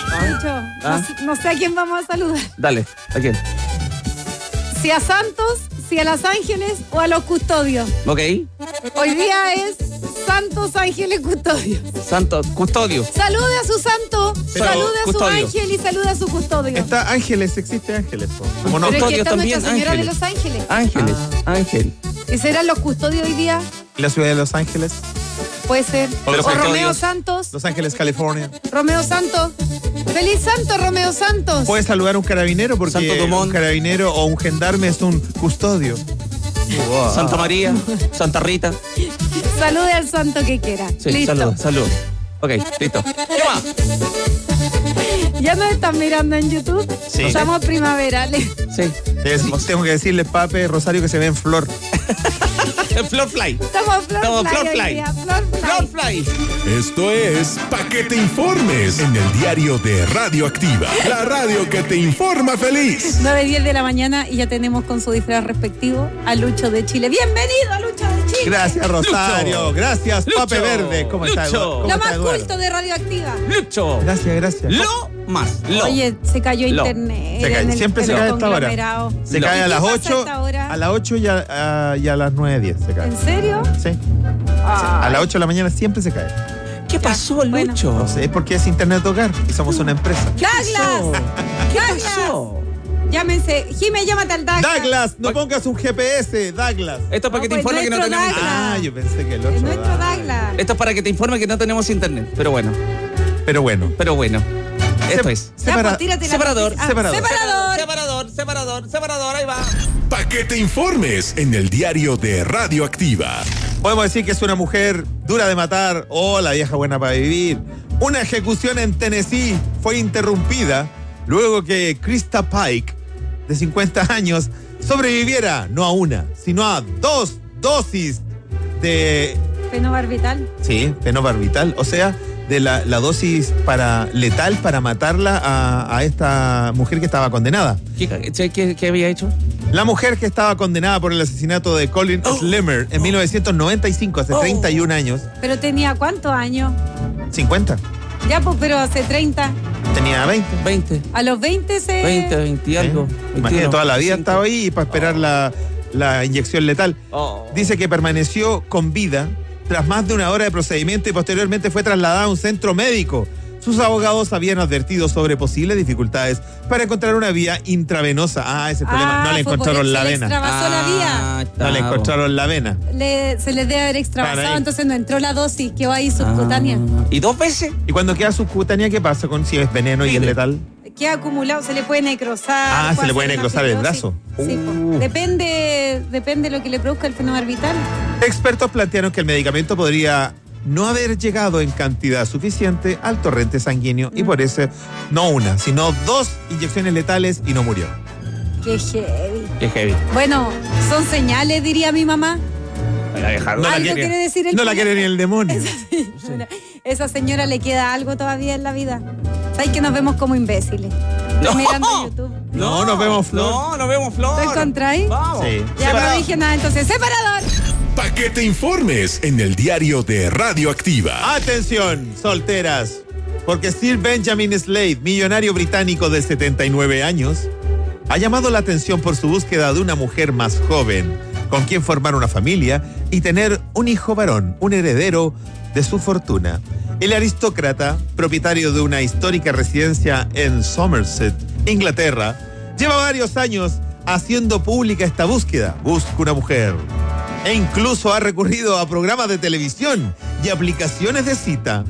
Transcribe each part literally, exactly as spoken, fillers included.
Lucho, ¿Ah? no, no sé a quién vamos a saludar. Dale, ¿a quién? Si a Santos, si a Los Ángeles o a los custodios. Ok. Hoy día es Santos Ángeles Custodios. Santo, custodio. Salude a su santo, Pero, salude a su custodio. ángel y salude a su custodio. Está Ángeles, existe Ángeles. po. Como no, Pero es que custodios está también, Nuestra Señora ángeles. de Los Ángeles. Ángeles, Ah. ángel. ¿Y serán los custodios hoy día? la ciudad de Los Ángeles, Puede ser. O los O Romeo custodios. Santos. Los Ángeles, California. Romeo Santos. ¡Feliz Santo, Romeo Santos! Puedes saludar a un carabinero Santo porque Dumont. un carabinero o un gendarme es un custodio. Wow. Santa María, Santa Rita. Salude al santo que quiera. Sí, Listo. salud, salud. Ok, listo. ¿Qué más? ¿Ya nos están mirando en YouTube? Sí. Estamos primaverales. Sí. Es- tengo que decirle, Pape, Rosario, que se ve en flor. Flor Fly. Estamos Flor Estamos Fly. Flor hoy Fly. día, Flor Fly. Flor Fly. Esto es Pa' que te informes en el diario de Radioactiva, la radio que te informa feliz. nueve diez de la mañana y ya tenemos con su disfraz respectivo a Lucho de Chile. ¡Bienvenido a Lucho de Chile! Gracias, Rosario. Lucho. Gracias, Pape Lucho. Verde. ¿Cómo está, Lucho. Eduardo? ¿Cómo Lo está, más Eduardo? culto de Radioactiva. Lucho. Gracias, gracias. Lo más. Lo. Oye, se cayó Lo. internet. Se cae- en el- siempre se en el cae a esta hora. conglomerado. Se Lo. cae a ¿Y las qué pasa a ocho, esta hora? a las ocho y a, a- y a las nueve diez se cae. ¿En serio? Sí. Ay. A las ocho de la mañana siempre se cae. ¿Qué pasó, bueno. Lucho? No sé, es porque es internet hogar y somos una empresa. ¡Douglas! ¿Qué Douglas. pasó? Llámense. Jimé, llámate al Douglas. Douglas, no pongas un G P S, Douglas. Esto es para No, que te pues, informe que no nuestro tenemos. Douglas. Ah, yo pensé que el otro. Es nuestro Douglas. Douglas. Esto es para que te informe que no tenemos internet. Pero bueno, Pero bueno. pero bueno. Esto Se- es. Ya, separa- pues, tírate la separador, noticia. Ah, separador. Separador. Separador, separador, separador, ahí va. Pa' que te informes en el diario de Radioactiva. Podemos decir que es una mujer dura de matar. Oh, la vieja buena para vivir. Una ejecución en Tennessee fue interrumpida luego que Krista Pike, de cincuenta años, sobreviviera no a una, sino a dos dosis de, Fenobarbital. sí, fenobarbital, o sea, de la, la dosis para letal para matarla a, a esta mujer que estaba condenada. ¿Qué, qué, qué había hecho? La mujer que estaba condenada por el asesinato de Colin Oh. Slimmer en mil novecientos noventa y cinco, hace Oh. treinta y un años. Pero tenía ¿cuántos años? cincuenta. Ya, pues, pero hace treinta. Tenía veinte. veinte. A los veinte se... veinte, veinte y algo. ¿Eh? Imagínate, toda la vida veinticinco. estaba ahí para esperar la, la inyección letal. Oh. Dice que permaneció con vida tras más de una hora de procedimiento y posteriormente fue trasladada a un centro médico. Sus abogados habían advertido sobre posibles dificultades para encontrar una vía intravenosa. Ah, ese problema. Ah, No le fue encontraron porque la se le vena. extravasó la vía. Ah, No le está, encontraron la vena. Le- se les debe haber Para extravasado, ahí. entonces no entró la dosis, quedó ahí subcutánea. Ah. ¿Y dos veces? Y cuando queda subcutánea, ¿qué pasa con si es veneno y es Libre. letal? Queda acumulado, se le puede necrosar. Ah, se puede le puede hacer una necrosar el fibrosis. brazo. Sí, Uh. po. depende, depende de lo que le produzca el fenobarbital. Expertos plantearon que el medicamento podría no haber llegado en cantidad suficiente al torrente sanguíneo y por eso no una, sino dos inyecciones letales y no murió. Qué heavy. Qué heavy. Bueno, son señales, diría mi mamá. La vieja No la Algo quiere- quiere decir el No la quiere ni el demonio. señora. Esa señora le queda algo todavía en la vida. ¿Sabes que nos vemos como imbéciles? Estoy No. mirando YouTube. No, nos vemos flor. No, nos vemos flor. ¿Te encontráis? Vamos. Sí. Ya Separado. no dije nada, entonces, separador. Pa' que te informes en el diario de Radioactiva. Atención, solteras, porque Sir Benjamin Slade, millonario británico de setenta y nueve años, ha llamado la atención por su búsqueda de una mujer más joven, con quien formar una familia y tener un hijo varón, un heredero de su fortuna. El aristócrata, propietario de una histórica residencia en Somerset, Inglaterra, lleva varios años haciendo pública esta búsqueda. Busca una mujer. E incluso ha recurrido a programas de televisión y aplicaciones de cita.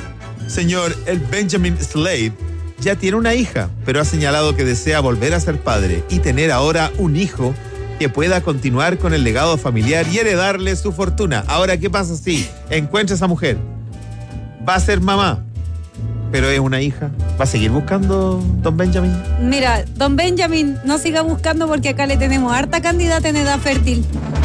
Señor, el Benjamin Slade ya tiene una hija, pero ha señalado que desea volver a ser padre y tener ahora un hijo que pueda continuar con el legado familiar y heredarle su fortuna. Ahora, ¿qué pasa si encuentra a esa mujer? Va a ser mamá, pero es una hija. ¿Va a seguir buscando don Benjamin? Mira, don Benjamin, no siga buscando porque acá le tenemos harta candidata en edad fértil.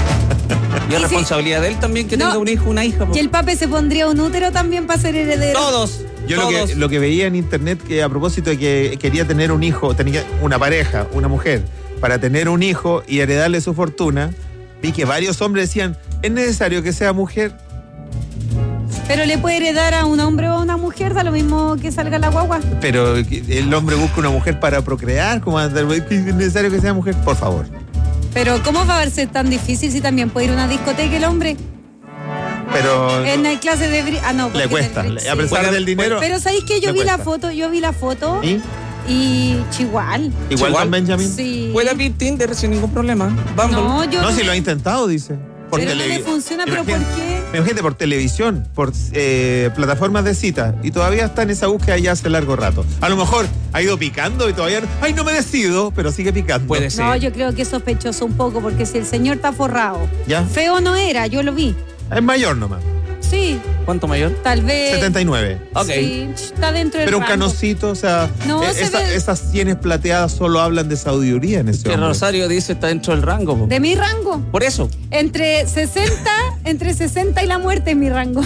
Y es Y si- responsabilidad de él también que No. tenga un hijo, una hija. po. Y el pape se pondría un útero también para ser heredero. Todos. Yo lo todos. que, lo que veía en internet que a propósito de que quería tener un hijo, tenía una pareja, una mujer, para tener un hijo y heredarle su fortuna, vi que varios hombres decían, ¿es necesario que sea mujer? Pero le puede heredar a un hombre o a una mujer, da lo mismo que salga la guagua. Pero el hombre busca una mujer para procrear, como es necesario que sea mujer, por favor. Pero ¿cómo va a ser tan difícil si también puede ir a una discoteca el hombre? Pero En la clase de... bri- Ah, no. porque le en cuesta, el- le- sí. a pesar Bueno, del dinero. Pero ¿sabéis que yo le vi la cuesta. foto? Yo vi la foto ¿Y? y igual. Igual Igual. con Benjamin. Sí. Puede abrir Tinder sin ningún problema. Bumble. No, yo No, si lo ha intentado, dice. Por Pero no televi- le funciona, ¿pero por Imagínate- qué? Imagínate, por televisión, por eh, plataformas de cita, y todavía está en esa búsqueda ya hace largo rato. A lo mejor ha ido picando y todavía no, ay, no me decido, pero sigue picando. Puede ser. No, yo creo que es sospechoso un poco, porque si el señor está forrado, ¿Ya? feo no era, yo lo vi. Es mayor nomás, Sí, ¿Cuánto mayor? tal vez. setenta y nueve. Ok. Sí, está dentro del Pero un rango. canocito, o sea, No, eh, se esa- ve- esas sienes plateadas solo hablan de sabiduría en ese Que hombre. Rosario dice está dentro del rango. po. De mi rango. Por eso. Entre sesenta, entre sesenta y la muerte es mi rango.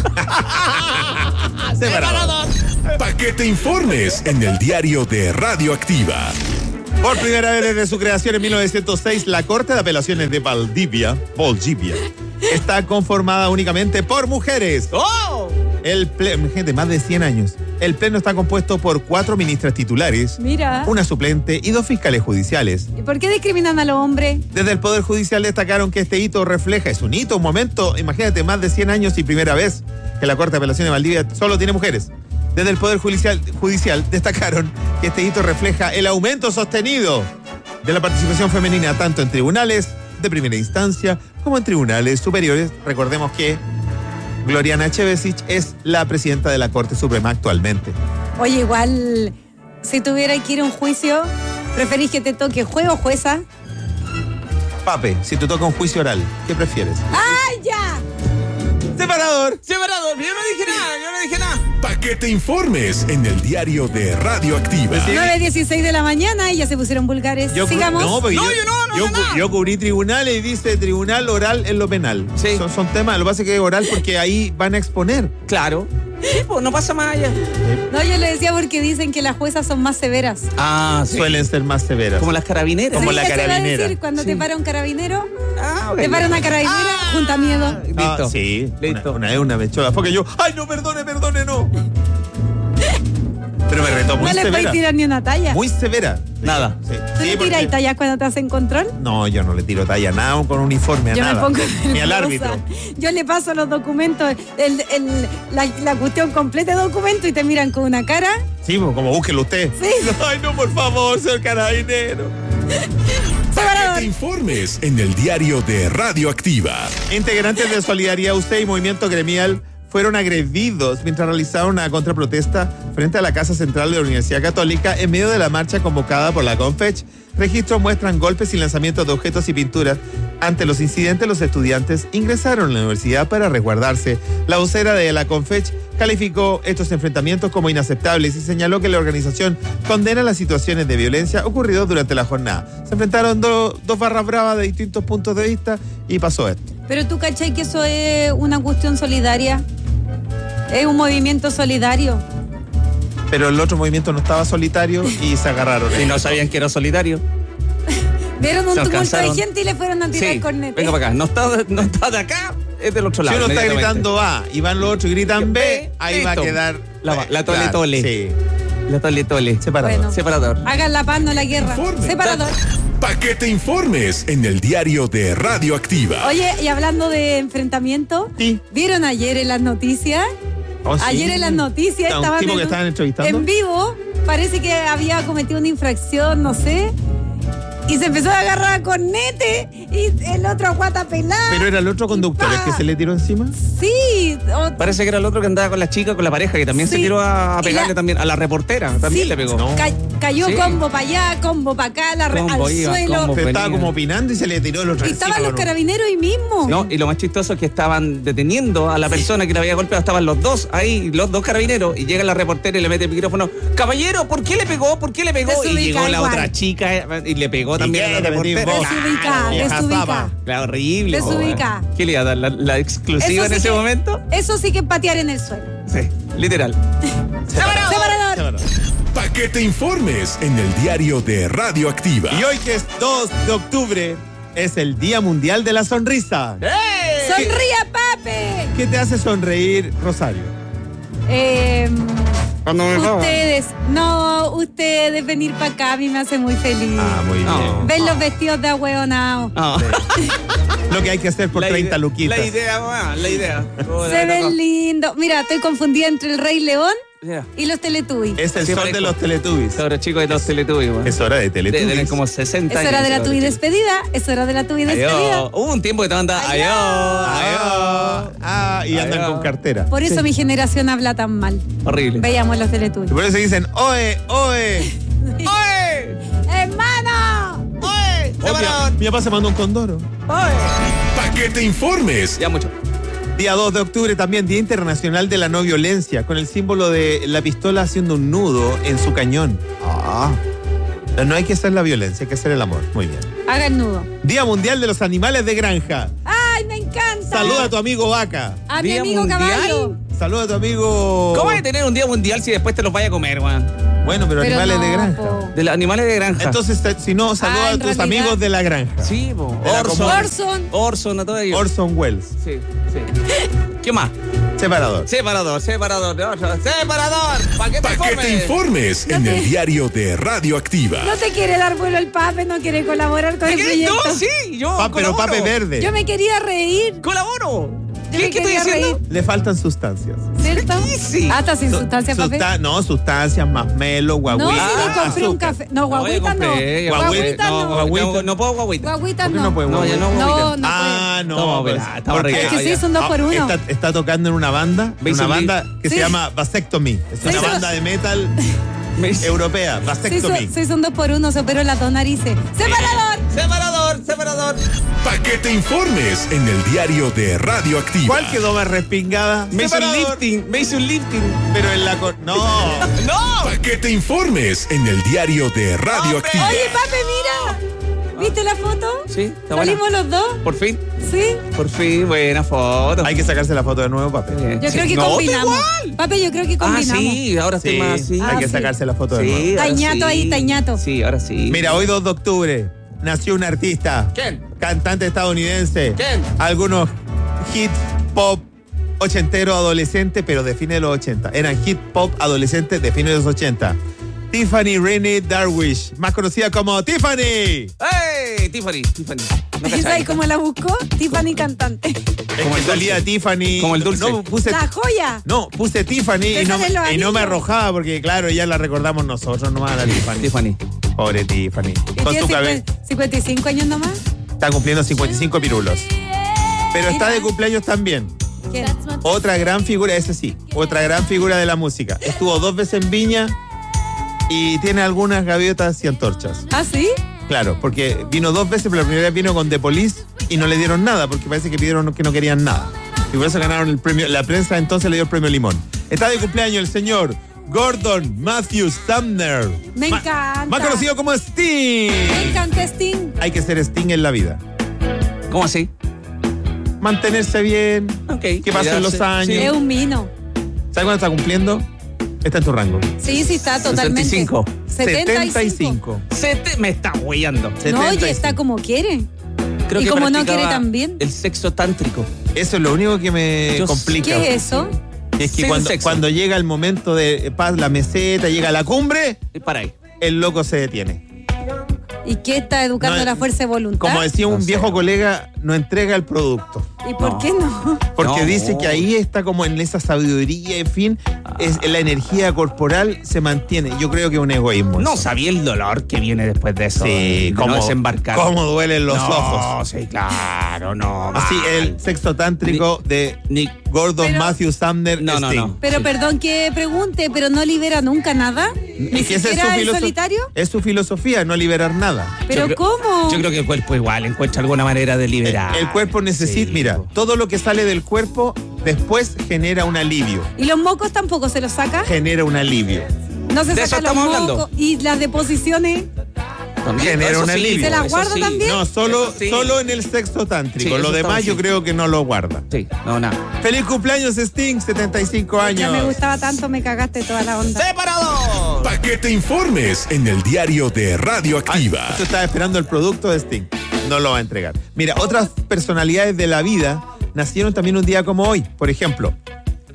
Separado. Paquete Informes en el diario de Radioactiva. Por primera vez desde su creación en mil novecientos seis, la Corte de Apelaciones de Valdivia, Valdivia, está conformada únicamente por mujeres. ¡Oh! El pleno, gente, más de cien años. El pleno está compuesto por cuatro ministras titulares, Mira. una suplente y dos fiscales judiciales. ¿Y por qué discriminan a los hombres? Desde el Poder Judicial destacaron que este hito refleja, es un hito, un momento, imagínate, más de cien años y primera vez que la Corte de Apelaciones de Valdivia solo tiene mujeres. Desde el Poder Judicial, Judicial destacaron que este hito refleja el aumento sostenido de la participación femenina tanto en tribunales de primera instancia como en tribunales superiores. Recordemos que Gloriana Chevesich es la presidenta de la Corte Suprema actualmente. Oye, igual, si tuviera que ir a un juicio, ¿preferís que te toque juez o jueza? Pape, si te toca un juicio oral, ¿qué prefieres? ¡Ay, ya! ¡Separador! Separador, yo no dije nada, yo no dije nada. Paquete Informes en el diario de Radioactiva. Pues sí. nueve dieciséis de la mañana y ya se pusieron vulgares. Yo cu- Sigamos. No, porque No, yo, yo no, no, yo, no, cu- no. yo cubrí tribunales y dice tribunal oral en lo penal. Sí. Son, son temas, lo que pasa es que es oral porque ahí van a exponer. Claro. Sí, pues no pasa más allá. No, yo le decía porque dicen que las juezas son más severas. Ah, sí. Suelen ser más severas. Como las carabineras. Como Sí, la eso iba a carabinera. decir, cuando Sí. te para un carabinero, Ah, ok. te para una carabinera, Ah, junta miedo. Listo. Ah, sí, Listo. Una, una vez una me echó la foca y yo, ay, no, perdone, perdone, no. Pero me retó muy No le severa. puedes tirar ni una talla. Muy severa. Nada. Sí. ¿Tú Sí, le porque- tiras tallas cuando te hacen control? No, yo no le tiro talla a nada con uniforme, a Yo nada. me pongo Ni al nerviosa. árbitro. Yo le paso los documentos, el, el- la, la cuestión completa de documento y te miran con una cara. Sí, pues, como búsquelo usted. Sí. Ay, no, por favor, señor carabinero. Separador. Paquete Informes en el diario de Radioactiva. Integrantes de Solidaridad U C y Movimiento Gremial fueron agredidos mientras realizaron una contraprotesta frente a la Casa Central de la Universidad Católica en medio de la marcha convocada por la Confech. Registros muestran golpes y lanzamientos de objetos y pinturas. Ante los incidentes, los estudiantes ingresaron a la universidad para resguardarse. La vocera de la Confech calificó estos enfrentamientos como inaceptables y señaló que la organización condena las situaciones de violencia ocurridas durante la jornada. Se enfrentaron do- dos barras bravas de distintos puntos de vista y pasó esto. Pero tú cachai que eso es una cuestión solidaria. Es un movimiento solidario. Pero el otro movimiento no estaba solitario y se agarraron. Y no sabían que era solidario. Vieron un Se tumulto de alcanzaron. gente y le fueron a tirar Sí, cornetes. venga para acá. No está, no está de acá, es del otro Si lado. uno está inmediatamente. gritando A y van los otros y gritan B, B, ahí va a listo. quedar. La- la tole Claro, tole. Sí. La tole tole. Separador. Bueno. Separador. Hagan la paz, no la guerra. Informe. Separador. Paquete Informes en el diario de Radioactiva. Oye, y hablando de enfrentamiento, Sí. ¿vieron ayer en las noticias? Oh, sí. Ayer en las noticias ¿A un estaban tipo en, que estaban entrevistando? en vivo, parece que había cometido una infracción, no sé, y se empezó a agarrar a cornete y el otro a guata pelada. Pero era el otro conductor el que se le tiró encima. Sí, o- Parece que era el otro que andaba con la chica, con la pareja, que también se Sí. tiró a, a Y pegarle la- también a la reportera. También sí, le pegó. No. ca- cayó Sí. combo para allá, combo para acá, la re- Combo al iba, suelo. combo. Se estaba venía. como opinando y se le tiró el otro Y encima. estaban los con un- carabineros ahí mismo. No, y lo más chistoso es que estaban deteniendo a la persona que le había golpeado. Estaban los dos ahí, los dos carabineros. Y llega la reportera y le mete el micrófono. Caballero, ¿por qué le pegó? ¿Por qué le pegó? Y Desubica llegó la igual. otra chica eh, y le pegó también qué? a la Le metí reportera. vos. Desubica, Claro, vieja desubica. zapa. Claro, horrible. po, Desubica. weón. ¿Qué le iba a dar? ¿La, la exclusiva Eso en sí ese que- momento? Eso sí que es patear en el suelo. Sí, literal. Separador. Separador. Separador. Paquete Informes en el diario de Radioactiva. Y hoy que es dos de octubre es el Día Mundial de la Sonrisa. ¡Sonría, pape! ¿Qué te hace sonreír, Rosario? Eh, Cuando me pagan. ustedes, no, ustedes venir para acá a mí me hace muy feliz. Ah, muy bien. No. Ver los vestidos de ahueonao. No. Lo que hay que hacer por La treinta idea- luquitas. La idea, weón, la idea. Se ven lindos. Mira, estoy confundida entre el Rey León Yeah. y los Teletubbies. Es el Sí, sol parejo. de los Teletubbies. Cabros chicos de los Teletubbies, weón. Es hora de De Teletubbies. tener como sesenta Es años. hora de la cabros tubi chicos. despedida. Es hora de la tubi despedida. Adiós. Hubo un tiempo que te anda. Adiós. Adiós. Ah, y andan Adiós. con cartera. Por eso Sí. mi generación habla tan mal. Horrible. Veíamos los Teletubbies. Y por eso dicen, oe, oe. ¡Oye! ¡Hermano! ¡Oye! Oh, mi, mi papá se mandó un condoro. ¡Oye! Para que te informes. Ya mucho. Día dos de octubre también, Día Internacional de la No Violencia, con el símbolo de la pistola haciendo un nudo en su cañón. Ah. No hay que hacer la violencia, hay que hacer el amor. Muy bien. Haga el nudo. Día Mundial de los Animales de Granja. ¡Ay, me encanta! Saluda a tu amigo Vaca. A mi Día amigo mundial. caballo. Saluda a tu amigo... ¿Cómo hay que tener un día mundial si después te los vaya a comer, weón? Bueno, pero, Pero animales no, de granja. po. De los animales de granja. Entonces, te- si no, saluda Ah, a en tus realidad- amigos de la granja. Sí, po. De la Orson. comuna. Orson. Orson, a todo ello. Orson Welles. Sí, sí. ¿Qué más? Separador. Separador, separador, no, no, separador. ¿Para qué te Para que te informes? informes en el diario de Radioactiva. No te quiere dar vuelo el pape, no quiere colaborar con el ¿Qué? proyecto. No, sí, yo Pa- pero colaboro. pape verde. Yo me quería reír, Colaboro. Yo ¿Qué, me qué estoy quería diciendo? reír. Le faltan sustancias. ¿cierto? ¿Qué dice? Hasta sin Su- sustancia, pape. susta- no, sustancias, más melo, guagüita. No, si le Ah, compré un azúcar. café. No, guagüita ya no. compré, ya Guagüita compré. no. No, Guagüita. no, no puedo guagüita. Guagüita ¿Por qué no. no puede No, ya no, No, guagüita. no Ah, no. Toma, pues, verá, está porque- arreglado. Es que sí, ya. son dos por uno. Está, está tocando en una banda, ¿Veis una un banda que Sí. se llama Vasectomy. Es una Sí, sí. banda de metal Me dice- europea, Sí, Vasectomy. son, sí, son dos por uno, se operó las dos narices. ¡Separador! Separador, separador. Para que te informes en el diario de Radioactiva. ¿Cuál quedó más respingada? Me hizo un Separador. lifting, me hizo un lifting. Pero en la... cor- No. ¡No! Para que te informes en el diario de Radioactiva. Oye, pape, mira. ¿Viste la foto? Sí, está buena. ¿Salimos los dos? Por fin, Sí. por fin, buena foto. Hay que sacarse la foto de nuevo, papi. Bien. Yo Sí. creo que No, combinamos. igual. Pape, yo creo que Ah, combinamos. sí, ahora estoy Sí, más así. hay Ah, que sí. sacarse la foto de Sí, nuevo. ahora Tañato sí. ahí, tañato. Sí, ahora sí. Mira, hoy dos de octubre nació un artista. ¿Quién? Cantante estadounidense. ¿Quién? Algunos hit pop ochentero adolescente, pero de fines de los ochenta. Eran hit pop adolescentes de fines de los ochenta. Tiffany Renee Darwish, más conocida como Tiffany. ¡Ey! Tiffany, Tiffany. No ¿Sabes cachai. cómo la buscó? Tiffany cantante. Es Como que el salía dulce. Tiffany. Como el dulce. No, puse, La joya. no, puse Tiffany y no, Esa de los y no me anillos. arrojaba porque, claro, ya la recordamos nosotros nomás a la Tiffany. Tiffany. Pobre Tiffany. ¿Y Con tiene su cabeza. cincuenta- cincuenta y cinco años nomás? Está cumpliendo cincuenta y cinco pirulos. Pero está Mira. de cumpleaños también. ¿Quién? Otra gran figura, ese sí, otra gran figura de la música. Estuvo dos veces en Viña y tiene algunas gaviotas y antorchas. ¿Ah, sí? Claro, porque vino dos veces, pero la primera vez vino con The Police y no le dieron nada, porque parece que pidieron que no querían nada. Y por eso ganaron el premio, la prensa entonces le dio el premio Limón. Está de cumpleaños el señor Gordon Matthew Sumner. Me Ma- encanta. Más conocido como Sting. Me encanta Sting. Hay que ser Sting en la vida. ¿Cómo así? Mantenerse bien, Ok. que pasen los años. Es un mino. ¿Sabes cuándo está cumpliendo? Está en tu rango. Sí, sí, está totalmente. sesenta y cinco. setenta y cinco. Se te- me está hueando. No, setenta y oye, está cinco. como quiere. Creo Y que como no practicaba quiere también. El sexo tántrico. Eso es lo único que me Yo- complica. ¿Qué es eso? Es que Sin cuando, sexo. cuando llega el momento de paz, la meseta, llega a la cumbre, Y para ahí. el loco se detiene. ¿Y qué está educando No, la fuerza de voluntad? Como decía un No sé. viejo colega, no entrega el producto. ¿Y por No. qué no? Porque No. dice que ahí está como en esa sabiduría, en fin, es, la energía corporal se mantiene. Yo creo que es un egoísmo. No eso. sabía el dolor que viene después de eso. Sí, de cómo, no desembarcar. cómo duelen los no, ojos. sí, claro, no. Así, mal. el sexo tántrico de Ni- Gordon Pero- Matthew Sumner No, no, Sting. no. Pero Sí. perdón que pregunte, pero no libera nunca nada. Ni Es que esa es su siquiera el filoso- solitario. Es su filosofía, no liberar nada. Pero Yo creo- ¿cómo? Yo creo que el cuerpo igual encuentra alguna manera de liberar. El cuerpo necesita, Sí, mira, po. todo lo que sale del cuerpo después genera un alivio. ¿Y los mocos tampoco se los saca? Genera un alivio. No se De eso saca los estamos mocos. hablando. Y las deposiciones. También, Genera eso un sí, alivio. ¿Se la eso guarda sí. también? No, solo, Eso sí. solo en el sexo tántrico. Sí, lo eso demás estamos- yo sí. creo que no lo guarda. Sí, no, nada. Feliz cumpleaños, Sting, setenta y cinco años. Ya me gustaba tanto, me cagaste toda la onda. ¡Separado! Para que te informes en el diario de Ay, Radioactiva. yo estaba esperando el producto de Sting. No lo va a entregar. Mira, otras personalidades de la vida nacieron también un día como hoy. Por ejemplo,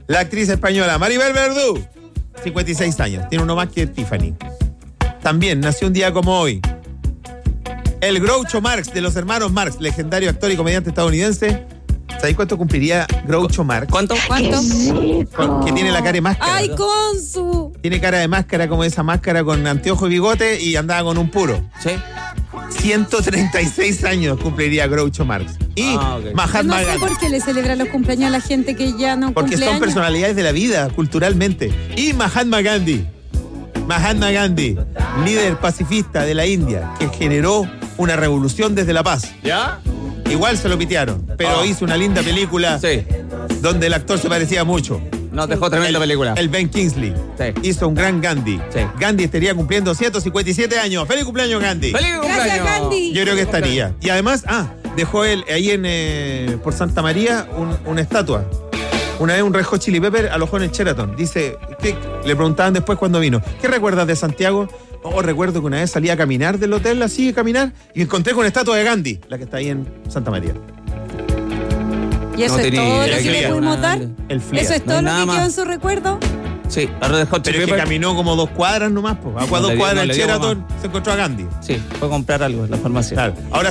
La actriz española Maribel Verdú, cincuenta y seis años. Tiene uno más que Tiffany. También nació un día como hoy. El Groucho Marx, de los hermanos Marx, legendario actor y comediante estadounidense. ¿Sabéis cuánto cumpliría Groucho Marx? ¿Cuánto? ¿Cuánto? Con- que tiene la cara de máscara. ¡Ay, ¿no? Consu! Tiene cara de máscara, como esa máscara con anteojo y bigote, y andaba con un puro. Sí. ciento treinta y seis años cumpliría Groucho Marx. Y Ah, ok. Yo Mahatma no sé Gandhi. por qué le celebran los cumpleaños a la gente que ya no Porque cumple son años. personalidades de la vida, culturalmente. Y Mahatma Gandhi. Mahatma Gandhi, líder pacifista de la India, que generó una revolución desde la paz. ¿Ya? Igual se lo pitearon, pero Ah. hizo una linda película Sí. donde el actor se parecía mucho. Nos dejó tremenda el, película. El Ben Kingsley. Sí. Hizo un gran Gandhi. Sí. Gandhi estaría cumpliendo ciento cincuenta y siete años. ¡Feliz cumpleaños, Gandhi! ¡Feliz Gracias, cumpleaños! Gandhi. Yo creo que estaría. Y además, ah, dejó él ahí en eh, por Santa María un- una estatua. Una vez un Red Hot Chili Pepper alojó en el Sheraton. Dice, ¿qué? Le preguntaban después cuando vino, ¿qué recuerdas de Santiago? Oh, recuerdo que una vez salí a caminar del hotel, así, a caminar, y me encontré con una estatua de Gandhi, la que está ahí en Santa María. Y eso No es tenía todo lo idea que que le había pudimos una- dar. El Flia. Eso es No todo hay lo nada que más. quedó en su recuerdo. Sí, ahora dejó Pero es que caminó como dos cuadras nomás, pues. A No dos le dio- cuadras no del le dio Sheraton se encontró a Gandhi. Sí, fue a comprar algo en la farmacia. Claro. Ahora